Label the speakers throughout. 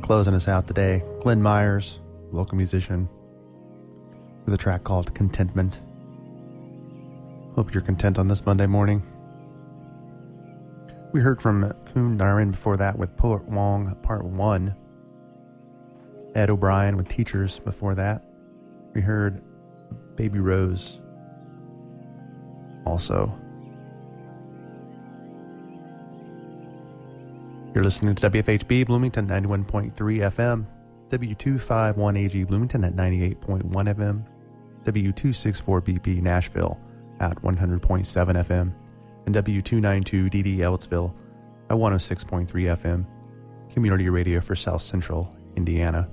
Speaker 1: Closing us out today, Glenn Myers, local musician, with a track called Contentment. Hope you're content on this Monday morning. We heard from Kuhn Darwin before that with Poet Wong Part 1. Ed O'Brien with Teachers before that. We heard Baby Rose also. You're listening to WFHB Bloomington 91.3 FM, W251AG Bloomington at 98.1 FM, W264BP Nashville at 100.7 FM, and W292DD Ellettsville at 106.3 FM, community radio for South Central Indiana.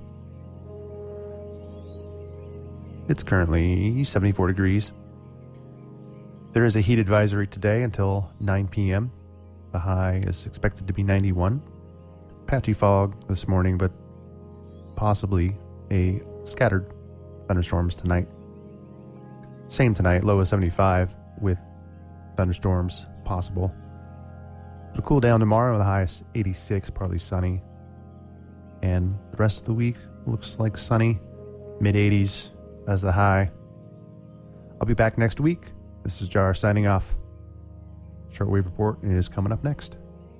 Speaker 1: It's currently 74 degrees. There is a heat advisory today until 9 p.m. The high is expected to be 91. Patchy fog this morning, but possibly a scattered thunderstorms tonight. Same tonight, low of 75 with thunderstorms possible. It'll cool down tomorrow, the high is 86, partly sunny. And the rest of the week looks like sunny, mid-80s as the high. I'll be back next week. This is Jar signing off. Shortwave Report is coming up next.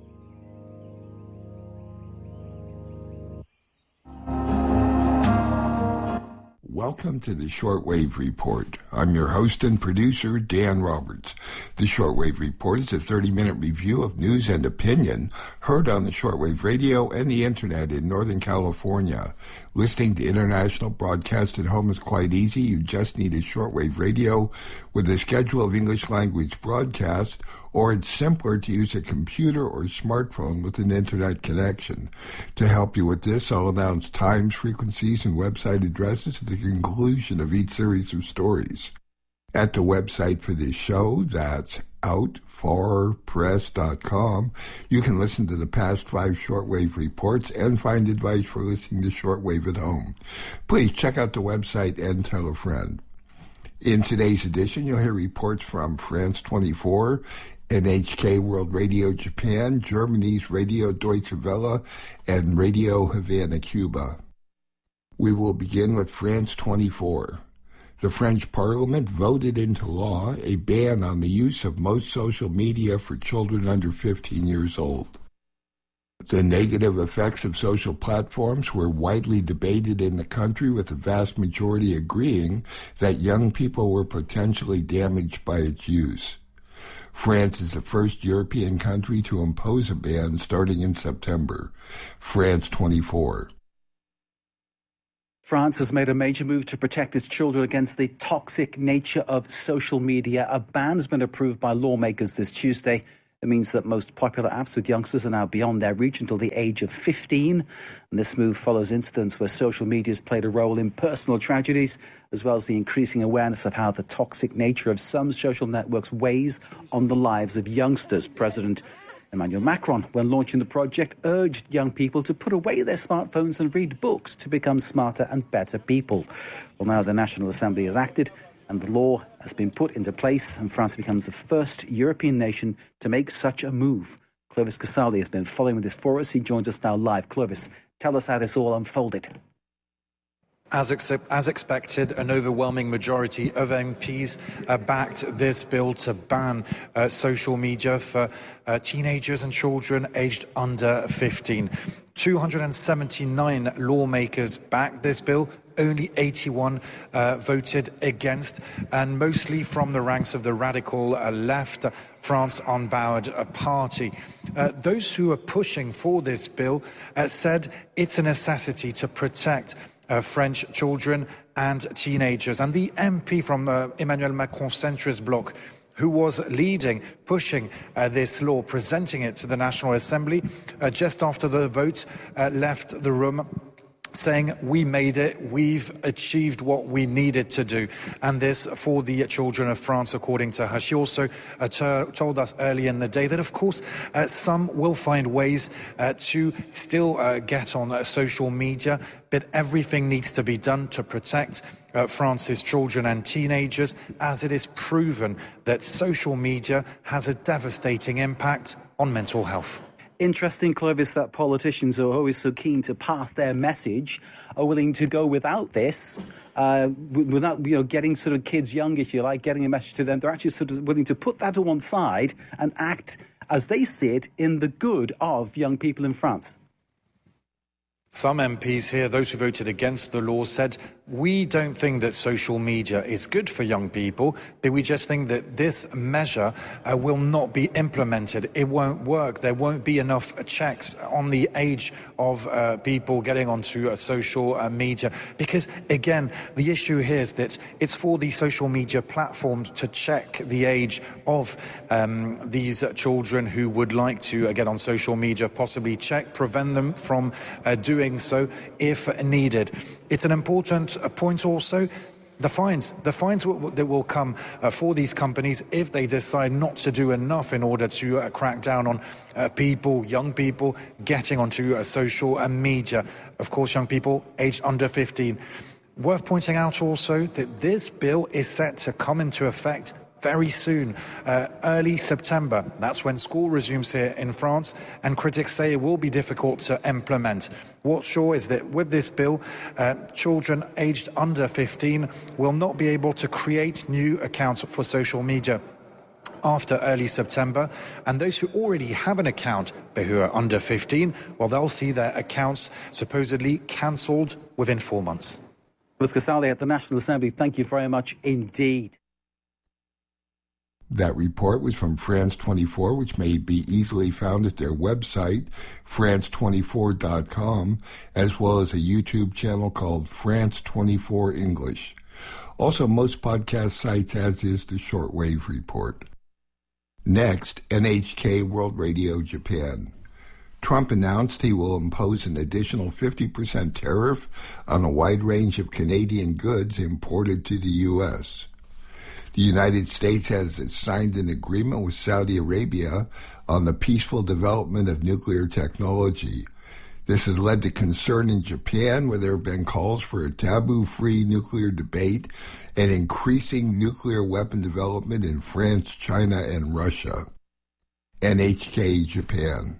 Speaker 2: Welcome to the Shortwave Report. I'm your host and producer, Dan Roberts. The Shortwave Report is a 30-minute review of news and opinion heard on the shortwave radio and the internet in Northern California. Listening to international broadcast at home is quite easy. You just need a shortwave radio with a schedule of English language broadcasts, or it's simpler to use a computer or smartphone with an internet connection. To help you with this, I'll announce times, frequencies, and website addresses at the conclusion of each series of stories. At the website for this show, that's outfarpress.com, you can listen to the past 5 shortwave reports and find advice for listening to shortwave at home. Please check out the website and tell a friend. In today's edition, you'll hear reports from France 24, NHK World Radio Japan, Germany's Radio Deutsche Welle, and Radio Havana, Cuba. We will begin with France 24. The French Parliament voted into law a ban on the use of most social media for children under 15 years old. The negative effects of social platforms were widely debated in the country, with the vast majority agreeing that young people were potentially damaged by its use. France is the first European country to impose a ban starting in September. France 24.
Speaker 3: France has made a major move to protect its children against the toxic nature of social media. A ban has been approved by lawmakers this Tuesday. It means that most popular apps with youngsters are now beyond their reach until the age of 15. And this move follows incidents where social media has played a role in personal tragedies, as well as the increasing awareness of how the toxic nature of some social networks weighs on the lives of youngsters. President Emmanuel Macron, when launching the project, urged young people to put away their smartphones and read books to become smarter and better people. Well, now the National Assembly has acted, and the law has been put into place, and France becomes the first European nation to make such a move. Clovis Casali has been following this for us. He joins us now live. Clovis, tell us how this all unfolded.
Speaker 4: As expected, an overwhelming majority of MPs backed this bill to ban social media for teenagers and children aged under 15. 279 lawmakers backed this bill. Only 81 voted against, and mostly from the ranks of the radical left, France Unbowed party. Those who are pushing for this bill said it's a necessity to protect French children and teenagers. And the MP from Emmanuel Macron's centrist bloc, who was pushing this law, presenting it to the National Assembly, just after the vote, left the room, saying, we made it, we've achieved what we needed to do, and this for the children of France, according to her. She also told us earlier in the day that, of course, some will find ways to still get on social media, but everything needs to be done to protect France's children and teenagers, as it is proven that social media has a devastating impact on mental health.
Speaker 3: Interesting, Clovis, that politicians who are always so keen to pass their message are willing to go without this, without getting sort of kids young, if you like, getting a message to them. They're actually sort of willing to put that to one side and act, as they see it, in the good of young people in France.
Speaker 4: Some MPs here, those who voted against the law, said, we don't think that social media is good for young people, but we just think that this measure will not be implemented. It won't work. There won't be enough checks on the age of people getting onto social media. Because, again, the issue here is that it's for the social media platforms to check the age of these children who would like to get on social media, possibly prevent them from doing so if needed. It's an important point also. The fines that will come for these companies if they decide not to do enough in order to crack down on young people getting onto social media. Of course, young people aged under 15. Worth pointing out also that this bill is set to come into effect very soon, early September. That's when school resumes here in France, and critics say it will be difficult to implement. What's sure is that with this bill, children aged under 15 will not be able to create new accounts for social media after early September, and those who already have an account but who are under 15, well, they'll see their accounts supposedly cancelled within 4 months.
Speaker 3: Ms. Casale at the National Assembly, thank you very much indeed.
Speaker 2: That report was from France 24, which may be easily found at their website, france24.com, as well as a YouTube channel called France 24 English. Also, most podcast sites, as is the Shortwave Report. Next, NHK World Radio Japan. Trump announced he will impose an additional 50% tariff on a wide range of Canadian goods imported to the U.S. The United States has signed an agreement with Saudi Arabia on the peaceful development of nuclear technology. This has led to concern in Japan, where there have been calls for a taboo-free nuclear debate and increasing nuclear weapon development in France, China, and Russia. NHK Japan.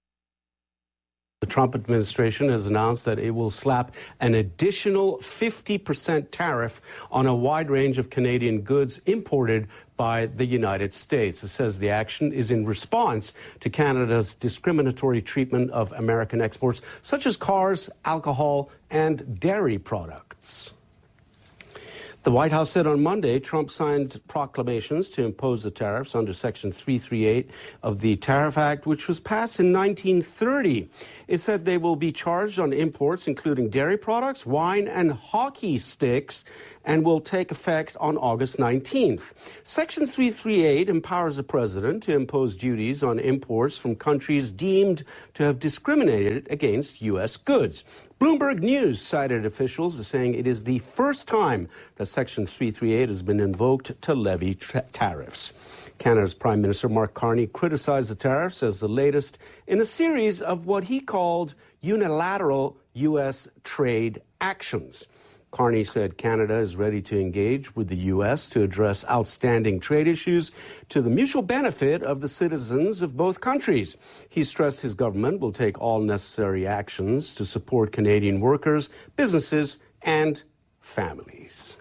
Speaker 5: The Trump administration has announced that it will slap an additional 50% tariff on a wide range of Canadian goods imported by the United States. It says the action is in response to Canada's discriminatory treatment of American exports, such as cars, alcohol, and dairy products. The White House said on Monday Trump signed proclamations to impose the tariffs under Section 338 of the Tariff Act, which was passed in 1930. It said they will be charged on imports, including dairy products, wine, and hockey sticks, and will take effect on August 19th. Section 338 empowers the president to impose duties on imports from countries deemed to have discriminated against U.S. goods. Bloomberg News cited officials as saying it is the first time that Section 338 has been invoked to levy tariffs. Canada's Prime Minister Mark Carney criticized the tariffs as the latest in a series of what he called unilateral U.S. trade actions. Carney said Canada is ready to engage with the U.S. to address outstanding trade issues to the mutual benefit of the citizens of both countries. He stressed his government will take all necessary actions to support Canadian workers, businesses, and families.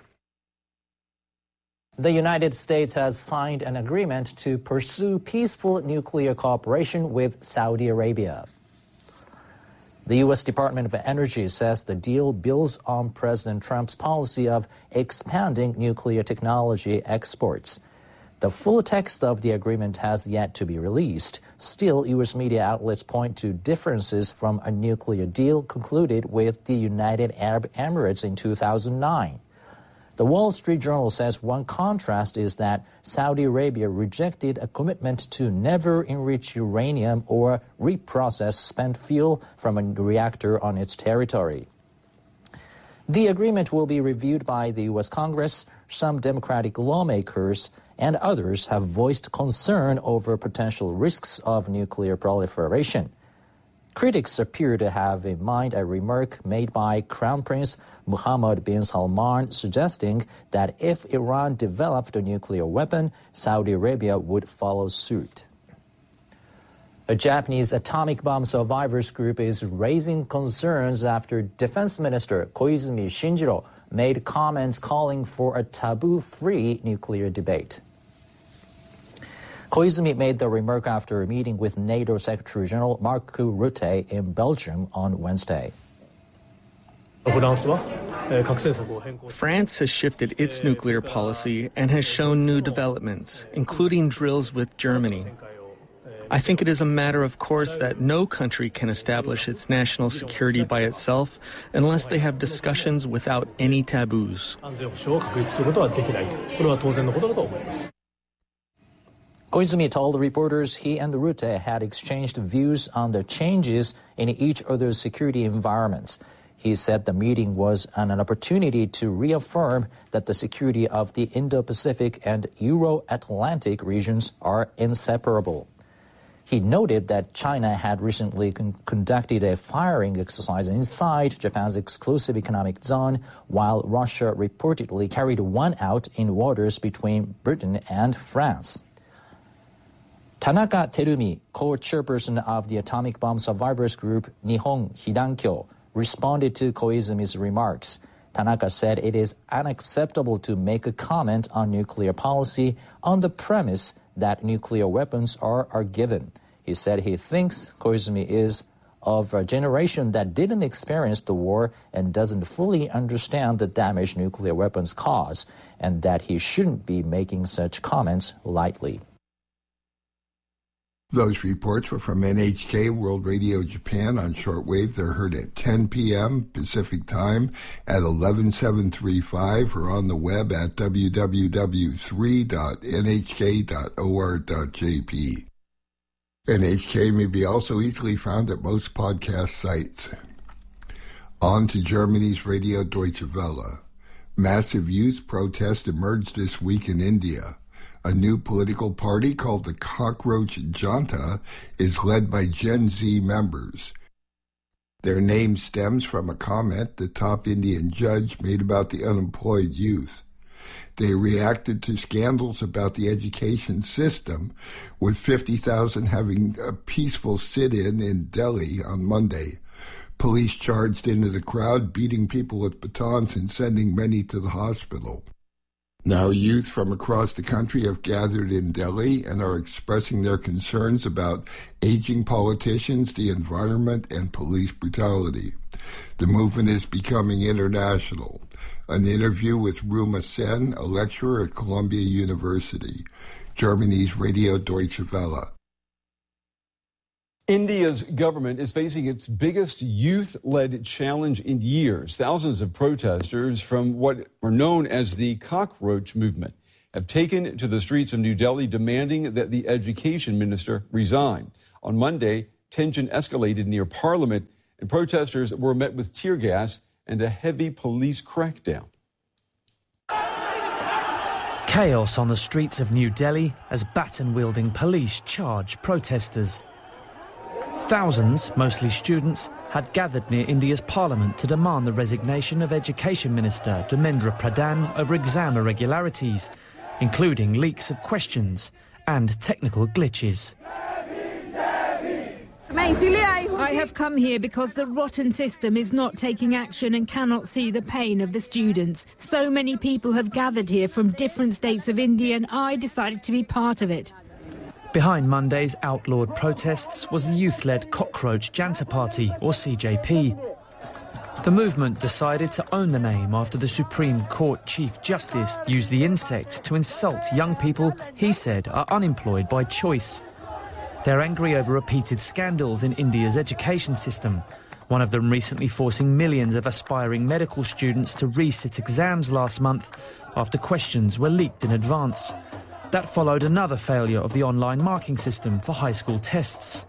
Speaker 6: The United States has signed an agreement to pursue peaceful nuclear cooperation with Saudi Arabia. The U.S. Department of Energy says the deal builds on President Trump's policy of expanding nuclear technology exports. The full text of the agreement has yet to be released. Still, U.S. media outlets point to differences from a nuclear deal concluded with the United Arab Emirates in 2009. The Wall Street Journal says one contrast is that Saudi Arabia rejected a commitment to never enrich uranium or reprocess spent fuel from a reactor on its territory. The agreement will be reviewed by the U.S. Congress. Some Democratic lawmakers and others have voiced concern over potential risks of nuclear proliferation. Critics appear to have in mind a remark made by Crown Prince Mohammed bin Salman suggesting that if Iran developed a nuclear weapon, Saudi Arabia would follow suit. A Japanese atomic bomb survivors group is raising concerns after Defense Minister Koizumi Shinjiro made comments calling for a taboo-free nuclear debate. Koizumi made the remark after a meeting with NATO Secretary General Mark Rutte in Belgium on Wednesday.
Speaker 7: France has shifted its nuclear policy and has shown new developments, including drills with Germany. I think it is a matter of course that no country can establish its national security by itself unless they have discussions without any taboos.
Speaker 6: Koizumi told reporters he and Rutte had exchanged views on the changes in each other's security environments. He said the meeting was an opportunity to reaffirm that the security of the Indo-Pacific and Euro-Atlantic regions are inseparable. He noted that China had recently conducted a firing exercise inside Japan's exclusive economic zone, while Russia reportedly carried one out in waters between Britain and France. Tanaka Terumi, co-chairperson of the atomic bomb survivors group Nihon Hidankyo, responded to Koizumi's remarks. Tanaka said it is unacceptable to make a comment on nuclear policy on the premise that nuclear weapons are given. He said he thinks Koizumi is of a generation that didn't experience the war and doesn't fully understand the damage nuclear weapons cause, and that he shouldn't be making such comments lightly.
Speaker 2: Those reports were from NHK World Radio Japan on shortwave. They're heard at 10 p.m. Pacific Time at 11735 or on the web at www.3.nhk.or.jp. NHK may be also easily found at most podcast sites. On to Germany's Radio Deutsche Welle. Massive youth protest emerged this week in India. A new political party called the Cockroach Janta is led by Gen Z members. Their name stems from a comment the top Indian judge made about the unemployed youth. They reacted to scandals about the education system, with 50,000 having a peaceful sit-in in Delhi on Monday. Police charged into the crowd, beating people with batons and sending many to the hospital. Now youth from across the country have gathered in Delhi and are expressing their concerns about aging politicians, the environment, and police brutality. The movement is becoming international. An interview with Ruma Sen, a lecturer at Columbia University. Germany's Radio Deutsche Welle.
Speaker 8: India's government is facing its biggest youth-led challenge in years. Thousands of protesters from what are known as the Cockroach Movement have taken to the streets of New Delhi demanding that the education minister resign. On Monday, tension escalated near Parliament, and protesters were met with tear gas and a heavy police crackdown.
Speaker 9: Chaos on the streets of New Delhi as baton-wielding police charge protesters. Thousands, mostly students, had gathered near India's parliament to demand the resignation of Education Minister Dharmendra Pradhan over exam irregularities, including leaks of questions and technical glitches.
Speaker 10: I have come here because the rotten system is not taking action and cannot see the pain of the students. So many people have gathered here from different states of India, and I decided to be part of it.
Speaker 9: Behind Monday's outlawed protests was the youth-led Cockroach Janta Party, or CJP. The movement decided to own the name after the Supreme Court Chief Justice used the insect to insult young people he said are unemployed by choice. They're angry over repeated scandals in India's education system, one of them recently forcing millions of aspiring medical students to resit exams last month after questions were leaked in advance. That followed another failure of the online marking system for high school tests.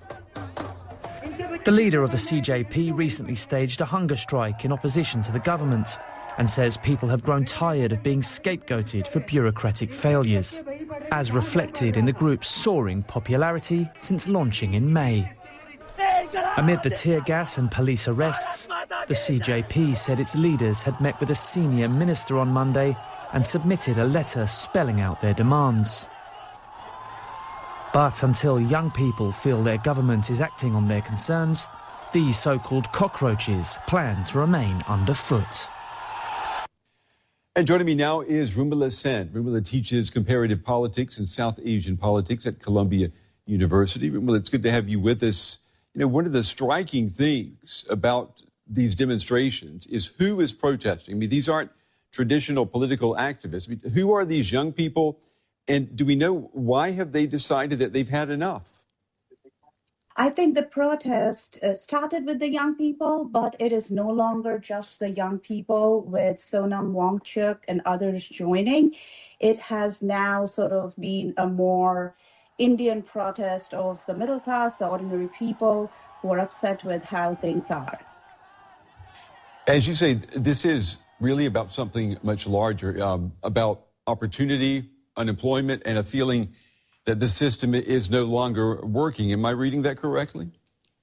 Speaker 9: The leader of the CJP recently staged a hunger strike in opposition to the government and says people have grown tired of being scapegoated for bureaucratic failures, as reflected in the group's soaring popularity since launching in May. Amid the tear gas and police arrests, the CJP said its leaders had met with a senior minister on Monday and submitted a letter spelling out their demands. But until young people feel their government is acting on their concerns, these so-called cockroaches plan to remain underfoot.
Speaker 8: And joining me now is Rumila Sen. Rumila teaches comparative politics and South Asian politics at Columbia University. Rumila, it's good to have you with us. You know, one of the striking things about these demonstrations is who is protesting. I mean, these aren't traditional political activists. I mean, who are these young people? And do we know why have they decided that they've had enough?
Speaker 11: I think the protest started with the young people, but it is no longer just the young people with Sonam Wangchuk and others joining. It has now sort of been a more Indian protest of the middle class, the ordinary people who are upset with how things are.
Speaker 8: As you say, this is really about something much larger, about opportunity, unemployment, and a feeling that the system is no longer working. Am I reading that correctly?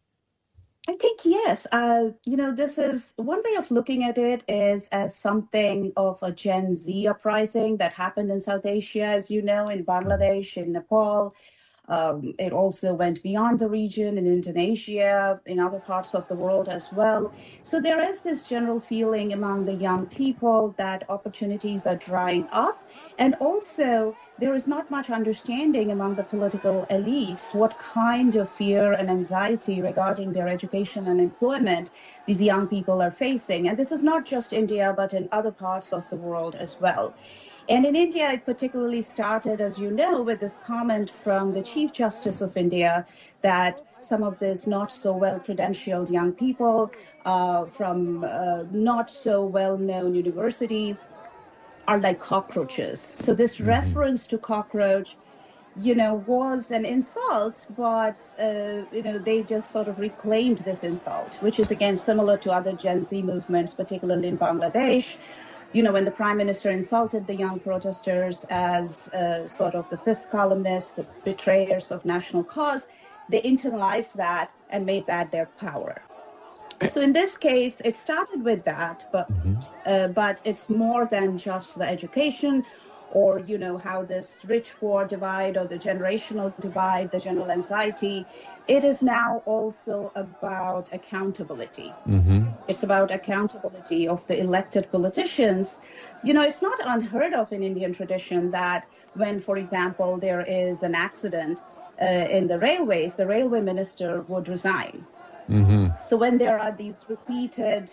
Speaker 11: I think yes. This is one way of looking at it is as something of a Gen Z uprising that happened in South Asia, as you know, in Bangladesh, in Nepal. It also went beyond the region in Indonesia, in other parts of the world as well. So there is this general feeling among the young people that opportunities are drying up. And also, there is not much understanding among the political elites what kind of fear and anxiety regarding their education and employment these young people are facing. And this is not just India, but in other parts of the world as well. And in India, it particularly started, as you know, with this comment from the Chief Justice of India that some of these not so well-credentialed young people from not so well-known universities are like cockroaches. So this reference to cockroach, was an insult, but, they just sort of reclaimed this insult, which is, again, similar to other Gen Z movements, particularly in Bangladesh. When the prime minister insulted the young protesters as sort of the fifth columnists, the betrayers of national cause, they internalized that and made that their power. So in this case, it started with that, but it's more than just the education or, how this rich-poor divide or the generational divide, the general anxiety. It is now also about accountability. It's about accountability of the elected politicians. It's not unheard of in Indian tradition that when, for example, there is an accident in the railways, the railway minister would resign. So when there are these repeated,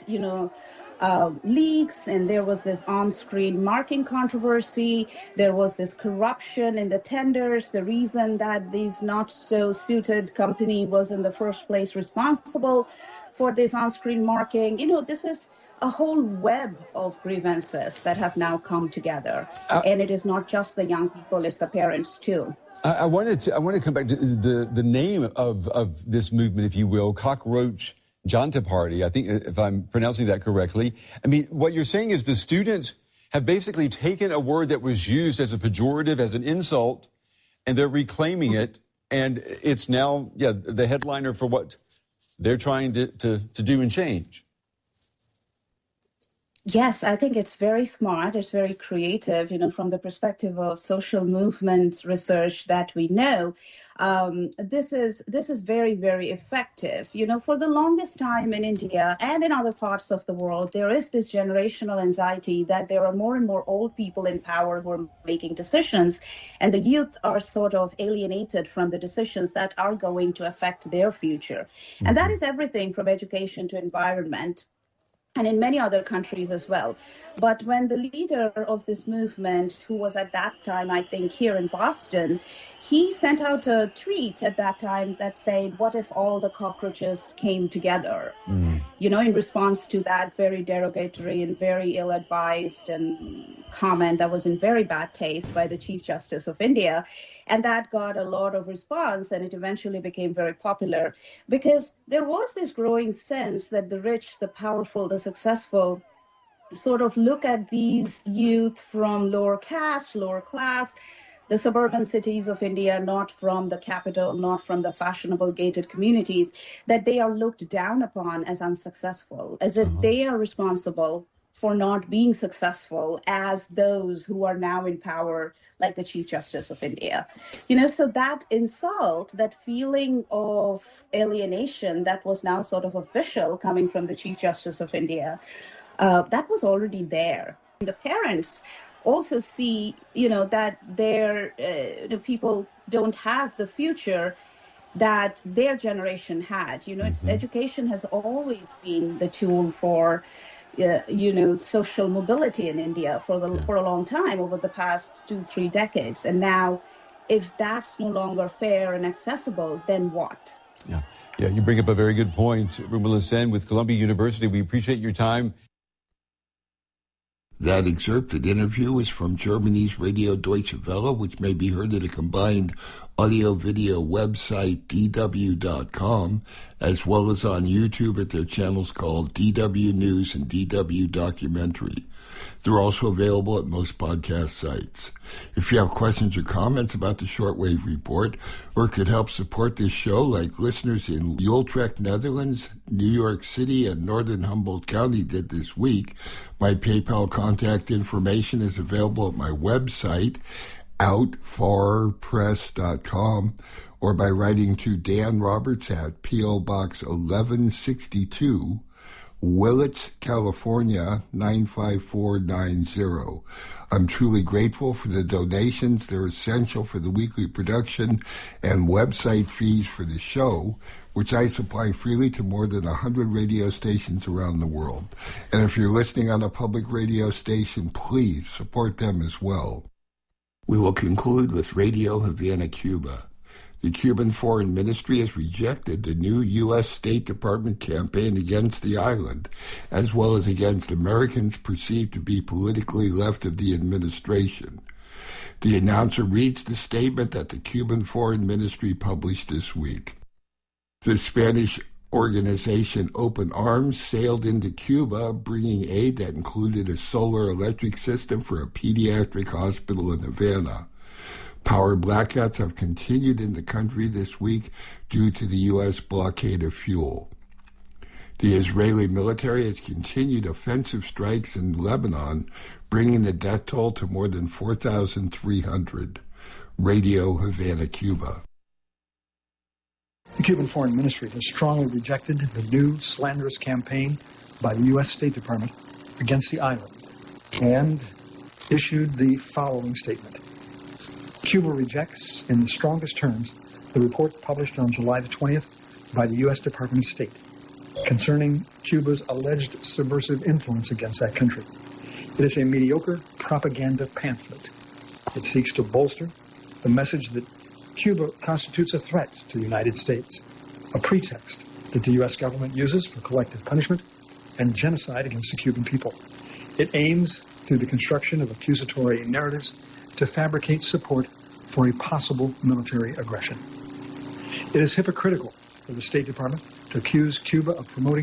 Speaker 11: leaks, and there was this on-screen marking controversy, there was this corruption in the tenders, the reason that this not-so-suited company was in the first place responsible for this on-screen marking. this is a whole web of grievances that have now come together. And it is not just the young people, it's the parents too.
Speaker 8: I want to come back to the name of this movement, if you will, Cockroach Janta Party. I think, if I'm pronouncing that correctly. I mean, what you're saying is the students have basically taken a word that was used as a pejorative, as an insult, and they're reclaiming it. And it's now, the headliner for what they're trying to do and change.
Speaker 11: Yes, I think it's very smart. It's very creative, from the perspective of social movements research that we know. This is very, very effective. For the longest time in India and in other parts of the world, there is this generational anxiety that there are more and more old people in power who are making decisions, and the youth are sort of alienated from the decisions that are going to affect their future. And that is everything from education to environment, and in many other countries as well. But when the leader of this movement, who was at that time, I think, here in Boston, he sent out a tweet at that time that said, what if all the cockroaches came together? In response to that very derogatory and very ill-advised and comment that was in very bad taste by the Chief Justice of India. And that got a lot of response, and it eventually became very popular because there was this growing sense that the rich, the powerful, the successful sort of look at these youth from lower caste, lower class, the suburban cities of India, not from the capital, not from the fashionable gated communities, that they are looked down upon as unsuccessful, as if they are responsible for not being successful as those who are now in power, like the Chief Justice of India. So that insult, that feeling of alienation that was now sort of official coming from the Chief Justice of India, that was already there. The parents also see, that their people don't have the future that their generation had. It's education has always been the tool for, social mobility in India for a long time, over the past 2-3 decades. And now, if that's no longer fair and accessible, then what?
Speaker 8: Yeah, you bring up a very good point. Rumila Sen with Columbia University. We appreciate your time.
Speaker 2: That excerpted interview is from Germany's Radio Deutsche Welle, which may be heard at a combined audio-video website, dw.com, as well as on YouTube at their channels called DW News and DW Documentary. They're also available at most podcast sites. If you have questions or comments about the Shortwave Report, or could help support this show, like listeners in Utrecht, Netherlands, New York City, and northern Humboldt County did this week, my PayPal contact information is available at my website, outfarpress.com, or by writing to Dan Roberts at P.O. Box 1162, Willits, California, 95490. I'm truly grateful for the donations. They're essential for the weekly production and website fees for the show, which I supply freely to more than 100 radio stations around the world. And if you're listening on a public radio station, please support them as well. We will conclude with Radio Havana, Cuba. The Cuban Foreign Ministry has rejected the new U.S. State Department campaign against the island, as well as against Americans perceived to be politically left of the administration. The announcer reads the statement that the Cuban Foreign Ministry published this week. The Spanish organization Open Arms sailed into Cuba, bringing aid that included a solar electric system for a pediatric hospital in Havana. Power blackouts have continued in the country this week due to the U.S. blockade of fuel. The Israeli military has continued offensive strikes in Lebanon, bringing the death toll to more than 4,300. Radio Havana, Cuba.
Speaker 12: The Cuban Foreign Ministry has strongly rejected the new slanderous campaign by the U.S. State Department against the island and issued the following statement. Cuba rejects, in the strongest terms, the report published on July the 20th by the U.S. Department of State concerning Cuba's alleged subversive influence against that country. It is a mediocre propaganda pamphlet. It seeks to bolster the message that Cuba constitutes a threat to the United States, a pretext that the U.S. government uses for collective punishment and genocide against the Cuban people. It aims, through the construction of accusatory narratives, to fabricate support for a possible military aggression. It is hypocritical for the State Department to accuse Cuba of promoting